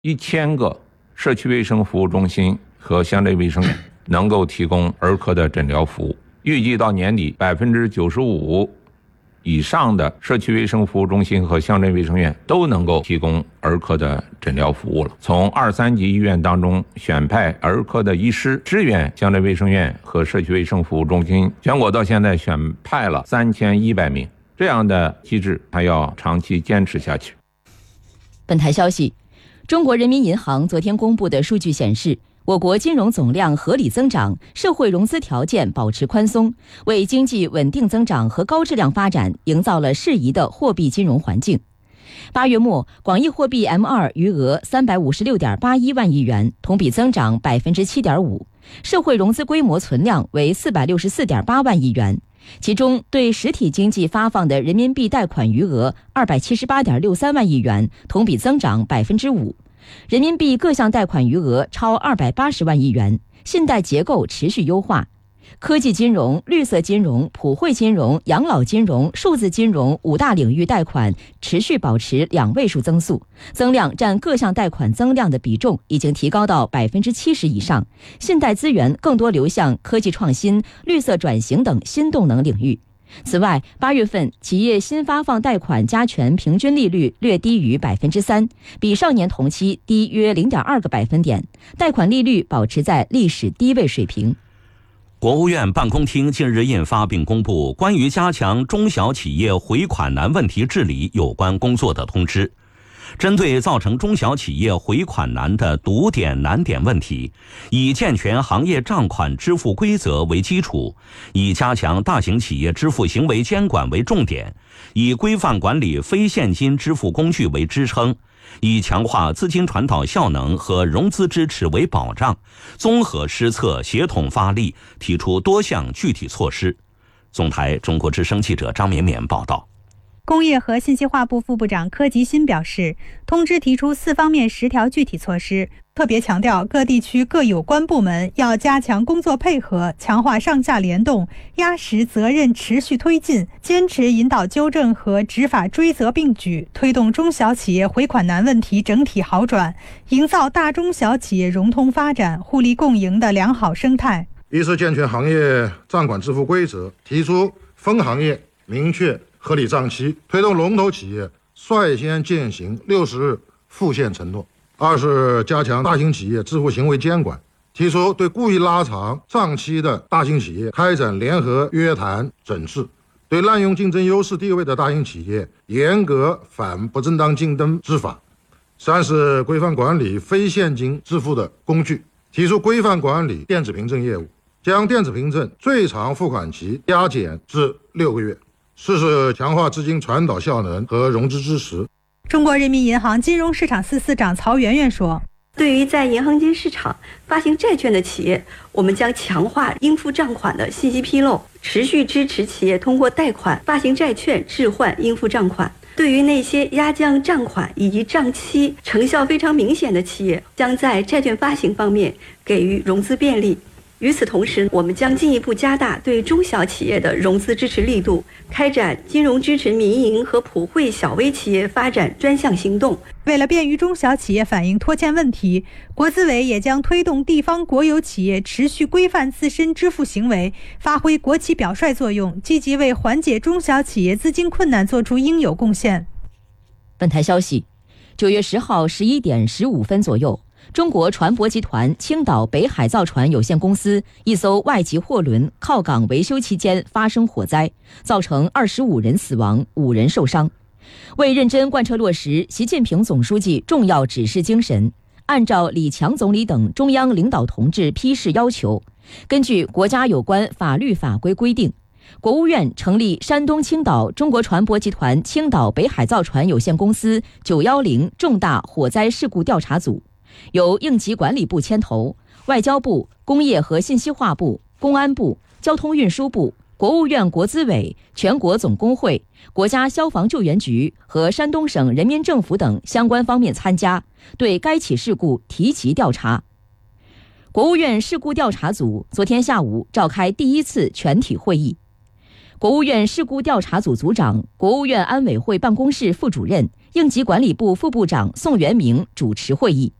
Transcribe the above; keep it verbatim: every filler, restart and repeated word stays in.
一千个社区卫生服务中心和乡镇卫生院能够提供儿科的诊疗服务。预计到年底，百分之九十五以上的社区卫生服务中心和乡镇卫生院都能够提供儿科的诊疗服务了。从二三级医院当中选派儿科的医师支援乡镇卫生院和社区卫生服务中心，全国到现在选派了三千一百名。这样的机制还要长期坚持下去。 本台消息，中国人民银行昨天公布的数据显示，我国金融总量合理增长，社会融资条件保持宽松，为经济稳定增长和高质量发展营造了适宜的货币金融环境。八月末，广义货币 M 二 余额三百五十六点八一万亿元，同比增长百分之七点五，社会融资规模存量为四百六十四点八万亿元。其中，对实体经济发放的人民币贷款余额二百七十八点六三万亿元，同比增长百分之五。人民币各项贷款余额超二百八十万亿元，信贷结构持续优化。科技金融、绿色金融、普惠金融、养老金融、数字金融五大领域贷款持续保持两位数增速，增量占各项贷款增量的比重已经提高到百分之七十以上，信贷资源更多流向科技创新、绿色转型等新动能领域。此外，八月份企业新发放贷款加权平均利率略低于百分之三，比上年同期低约零点二个百分点，贷款利率保持在历史低位水平。 国务院办公厅近日印发并公布关于加强中小企业回款难问题治理有关工作的通知。针对造成中小企业回款难的堵点难点问题，以健全行业账款支付规则为基础，以加强大型企业支付行为监管为重点，以规范管理非现金支付工具为支撑，以强化资金传导效能和融资支持为保障，综合施策，协同发力，提出多项具体措施。总台中国之声记者张绵绵报道。 工业和信息化部副部长柯吉新表示，通知提出四方面十条具体措施，特别强调各地区各有关部门要加强工作配合，强化上下联动，压实责任持续推进，坚持引导纠正和执法追责并举，推动中小企业回款难问题整体好转，营造大中小企业融通发展、互利共赢的良好生态。 一是健全行业账款支付规则，提出分行业明确合理账期，推动龙头企业率先践行六十日付现承诺。二是加强大型企业支付行为监管，提出对故意拉长账期的大型企业开展联合约谈整治，对滥用竞争优势地位的大型企业严格反不正当竞争执法。三是规范管理非现金支付的工具，提出规范管理电子凭证业务，将电子凭证最长付款期加减至六个月。四是强化资金传导效能和融资支持。 中国人民银行金融市场司司长曹媛媛说， 对于在银行间市场发行债券的企业，我们将强化应付账款的信息披露，持续支持企业通过贷款、发行债券置换应付账款。对于那些压降账款以及账期成效非常明显的企业，将在债券发行方面给予融资便利。与此同时，我们将进一步加大对中小企业的融资支持力度，开展金融支持民营和普惠小微企业发展专项行动。 为了便于中小企业反映拖欠问题，国资委也将推动地方国有企业持续规范自身支付行为，发挥国企表率作用，积极为缓解中小企业资金困难做出应有贡献。 本台消息，九月十号十一点十五分左右，中国船舶集团青岛北海造船有限公司一艘外籍货轮靠港维修期间发生火灾，造成二十五人死亡，五人受伤。为认真贯彻落实习近平总书记重要指示精神，按照李强总理等中央领导同志批示要求，根据国家有关法律法规规定，国务院成立山东青岛中国船舶集团青岛北海造船有限公司九一零重大火灾事故调查组，由应急管理部牵头，外交部、工业和信息化部、公安部、交通运输部、国务院国资委、全国总工会、国家消防救援局和山东省人民政府等相关方面参加，对该起事故提级调查。国务院事故调查组昨天下午召开第一次全体会议。国务院事故调查组组长、国务院安委会办公室副主任、 应急管理部副部长宋元明主持会议。